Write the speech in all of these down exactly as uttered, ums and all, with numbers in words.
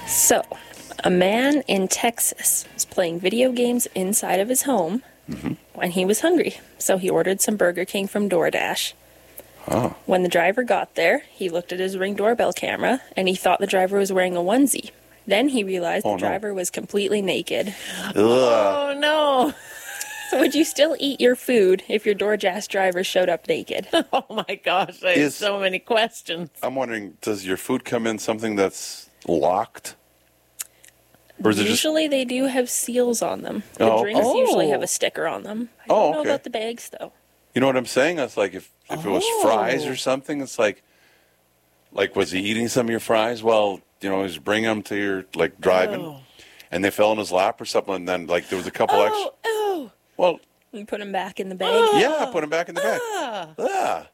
So, a man in Texas was playing video games inside of his home mm-hmm. when he was hungry. So he ordered some Burger King from DoorDash. Oh. When the driver got there, he looked at his Ring doorbell camera, and he thought the driver was wearing a onesie. Then he realized oh, the driver no. was completely naked. Ugh. Oh, no. So would you still eat your food if your DoorDash driver showed up naked? Oh, my gosh. I have Is- so many questions. I'm wondering, does your food come in something that's locked? Or is it just... Usually they do have seals on them. The Oh, okay. drinks usually Oh. have a sticker on them. I Oh, don't know okay. about the bags, though. You know what I'm saying? It's like if, if it was Oh. fries or something, it's like, like, was he eating some of your fries? Well, you know, he's bringing them to your, like, driving, Oh. and they fell in his lap or something, and then, like, there was a couple extra. Oh, oh. Well, You put them back in the bag. yeah, put them back in the bag. Ah, Ah.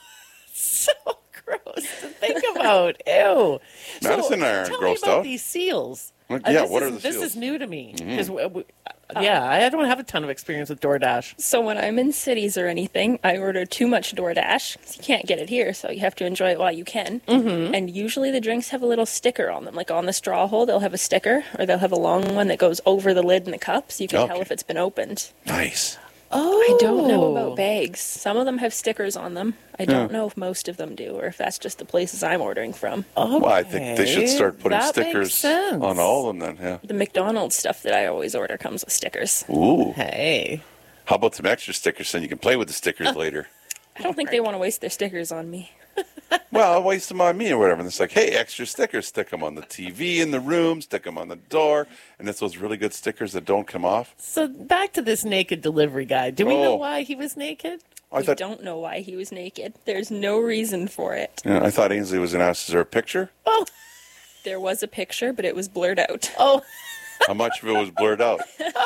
so gross to think about. Ew. Madison and I aren't tell me grossed about out. these seals. Like, Uh, yeah, this what is, are the This seals? is new to me. Mm-hmm. 'Cause we- we- yeah, I don't have a ton of experience with DoorDash. So when I'm in cities or anything, I order too much DoorDash. 'Cause you can't get it here, so you have to enjoy it while you can. Mm-hmm. And usually the drinks have a little sticker on them. Like on the straw hole, they'll have a sticker, or they'll have a long one that goes over the lid in the cup, so you can tell Okay. if it's been opened. Nice. Oh. I don't know about bags. Some of them have stickers on them. I don't Yeah. know if most of them do, or if that's just the places I'm ordering from. Okay. Well, I think they should start putting That makes stickers sense. on all of them then, yeah. The McDonald's stuff that I always order comes with stickers. Ooh. Hey. How about some extra stickers so you can play with the stickers later? I don't think they want to waste their stickers on me. Well, I'll waste them on me or whatever. And it's like, hey, extra stickers. Stick them on the T V in the room. Stick them on the door. And it's those really good stickers that don't come off. So back to this naked delivery guy. Do we Oh. know why he was naked? I We thought, don't know why he was naked. There's no reason for it. yeah, I thought Ainsley was going to ask, is there a picture? Oh. There was a picture, but it was blurred out. Oh. How much of it was blurred out?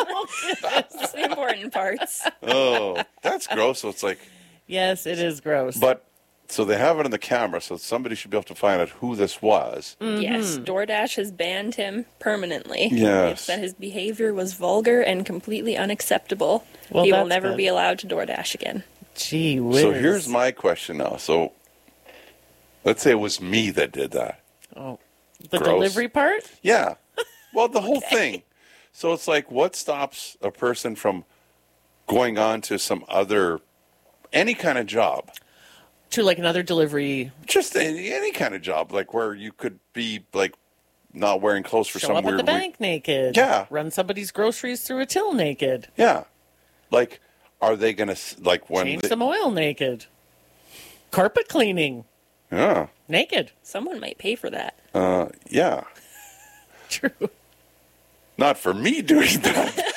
That's the important parts. Oh, that's gross. So it's like, Yes, it is gross. but, so they have it on the camera, so somebody should be able to find out who this was. Yes, DoorDash has banned him permanently. Yes. It's that his behavior was vulgar and completely unacceptable. Well, he will that's never good. be allowed to DoorDash again. Gee whiz. So here's my question now. So let's say it was me that did that. Oh. The Gross. delivery part? Yeah. Well, the whole thing. So it's like, what stops a person from going on to some other, any kind of job? To like another delivery. Just any, any kind of job, like where you could be like not wearing clothes for Show some up weird at the re- bank naked. Yeah. Run somebody's groceries through a till naked. Yeah. Like, are they going to, like, when. Change they- some oil naked. Carpet cleaning Yeah. naked. Someone might pay for that. Uh, yeah. True. Not for me doing that.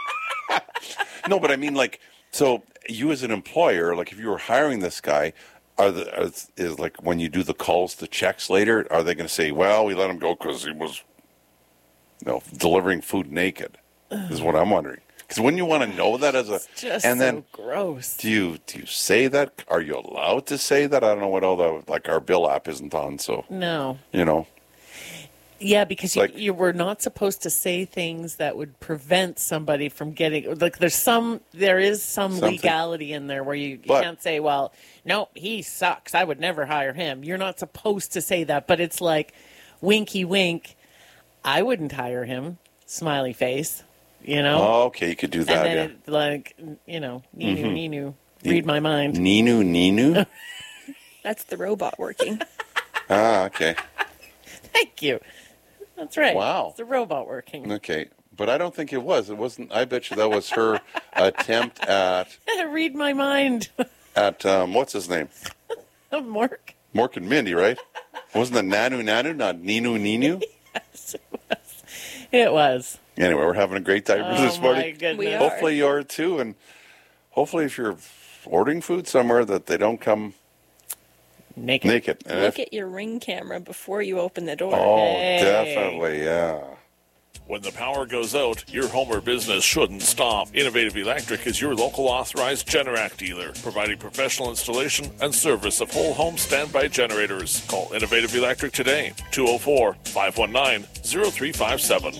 No, but I mean, like, so you as an employer, like, if you were hiring this guy, are the are, is like when you do the calls, the checks later, are they going to say, "Well, we let him go because he was, you know, delivering food naked"? Is what I'm wondering. Because when you want to know that as a, It's just and so then gross. do you do you say that? Are you allowed to say that? I don't know what all the like our bill app isn't on, so No. you know. Yeah, because you, Like- you were not supposed to say things that would prevent somebody from getting like there's some there is some Something. legality in there where you, you But- can't say, well, no, he sucks. I would never hire him. You're not supposed to say that, but it's like winky wink. I wouldn't hire him. Smiley face. You know? Oh, okay, you could do that. and then Yeah. it, like you know, Ninu Mhm. Ninu. Read my mind. Ninu Ninu. That's the robot working. Ah, okay. Thank you. That's right. Wow. It's a robot working. Okay, but I don't think it was. It wasn't. I bet you that was her attempt at Read my mind. at um, what's his name? Mork. Mork and Mindy, right? Wasn't it Nanu Nanu, not Ninu Ninu? Yes, it was. It was. Anyway, we're having a great time Oh, this my morning. goodness. We are. Hopefully you are too, and hopefully if you're ordering food somewhere that they don't come Naked. naked. And Look if- at your Ring camera before you open the door. oh, Hey. definitely, yeah. When the power goes out, your home or business shouldn't stop. Innovative Electric is your local authorized Generac dealer, providing professional installation and service of whole home standby generators. Call Innovative Electric today, two oh four, five one nine, oh three five seven.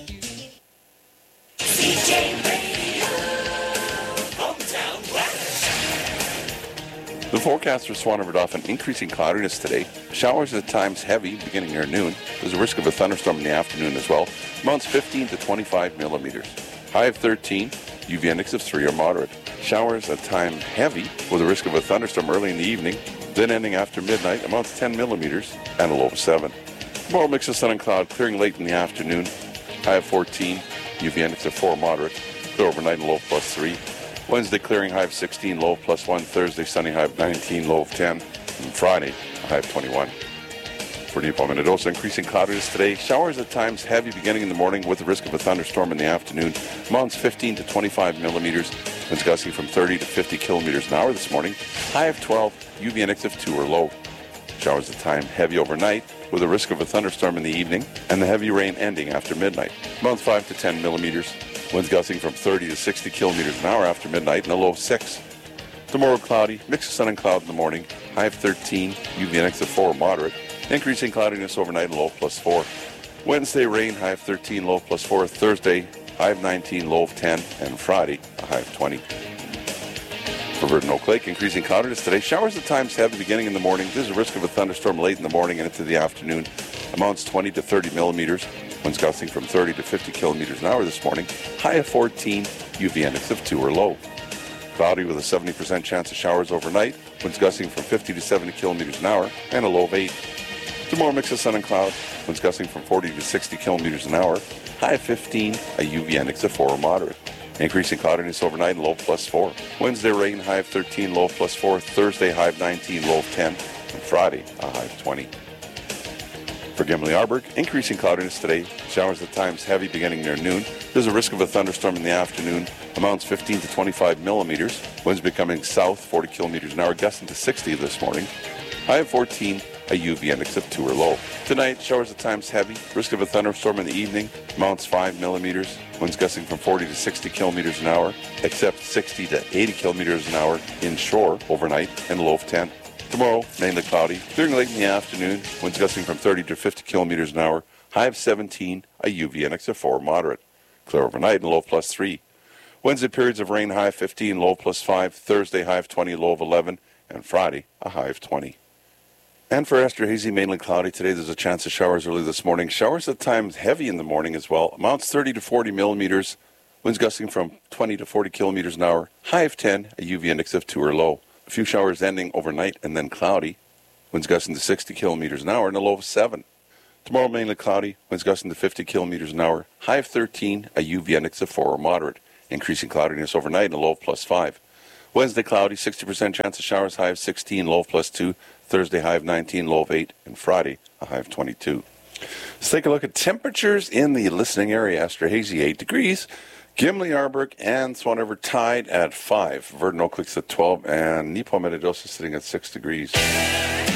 C J Radio, Hometown West. The forecast for Swan River Dauphin, increasing cloudiness today. Showers at times heavy beginning near noon. There's a risk of a thunderstorm in the afternoon as well. Amounts fifteen to twenty-five millimeters. High of thirteen, U V index of three or moderate. Showers at times heavy with a risk of a thunderstorm early in the evening, then ending after midnight. Amounts ten millimeters and a low of seven. Tomorrow mix of sun and cloud, clearing late in the afternoon. High of fourteen, U V index of four moderate. Clear overnight and low of plus three. Wednesday clearing, high of sixteen, low of plus one. Thursday sunny, high of nineteen, low of ten. And Friday, a high of twenty-one. For Nipo Minidosa, increasing cloudiness today. Showers at times heavy beginning in the morning with the risk of a thunderstorm in the afternoon. Amounts fifteen to twenty-five millimeters. Winds gusting from thirty to fifty kilometers an hour this morning. High of twelve, U V index of two or low. Showers at time heavy overnight with a risk of a thunderstorm in the evening and the heavy rain ending after midnight. Amounts five to ten millimeters. Winds gusting from thirty to sixty kilometers an hour after midnight and a low of six. Tomorrow cloudy, mix of sun and cloud in the morning. High of thirteen, U V index of four moderate. Increasing cloudiness overnight and low of plus four. Wednesday rain, high of thirteen, low of plus four. Thursday, high of nineteen, low of ten. And Friday, a high of twenty. For Verdun Oak Lake, increasing cloudiness today. Showers at times heavy beginning in the morning. There's a risk of a thunderstorm late in the morning and into the afternoon. Amounts twenty to thirty millimeters. Winds gusting from thirty to fifty kilometers an hour this morning. High of fourteen, U V index of two or low. Cloudy with a seventy percent chance of showers overnight. Winds gusting from fifty to seventy kilometers an hour and a low of eight. Tomorrow mix of sun and cloud. Winds gusting from forty to sixty kilometers an hour. High of fifteen, a U V index of four or moderate. Increasing cloudiness overnight and low of plus four. Wednesday rain, high of thirteen, low of plus four. Thursday high of nineteen, low of ten. And Friday, a high of twenty. For Gimli-Arburg, increasing cloudiness today. Showers at times heavy beginning near noon. There's a risk of a thunderstorm in the afternoon. Amounts fifteen to twenty-five millimeters. Winds becoming south, forty kilometers an hour, gusting to sixty this morning. High of fourteen, a U V index of two or low. Tonight, showers at times heavy. Risk of a thunderstorm in the evening. Amounts five millimeters. Winds gusting from forty to sixty kilometers an hour, except sixty to eighty kilometers an hour inshore overnight, and a low of ten. Tomorrow, mainly cloudy. Clearing late in the afternoon. Winds gusting from thirty to fifty kilometers an hour. High of seventeen, a U V index of four moderate. Clear overnight and low of plus three. Wednesday periods of rain, high of fifteen, low of plus five. Thursday, high of twenty, low of eleven. And Friday, a high of twenty. And for Esterhazy, mainly cloudy today. There's a chance of showers early this morning. Showers at times heavy in the morning as well. Amounts thirty to forty millimeters. Winds gusting from twenty to forty kilometers an hour. High of ten, a U V index of two or low. A few showers ending overnight and then cloudy. Winds gusting to sixty kilometers an hour and a low of seven. Tomorrow mainly cloudy. Winds gusting to fifty kilometers an hour. High of thirteen, a U V index of four or moderate. Increasing cloudiness overnight and a low of plus five. Wednesday cloudy, sixty percent chance of showers, high of sixteen, low of plus two. Thursday high of nineteen, low of eight. And Friday, a high of twenty-two. Let's take a look at temperatures in the listening area. Esterhazy, eight degrees. Gimli-Arburg and Swan River tied at five. Verdun Oak Lake's at twelve. And Nipo Minidosa sitting at six degrees.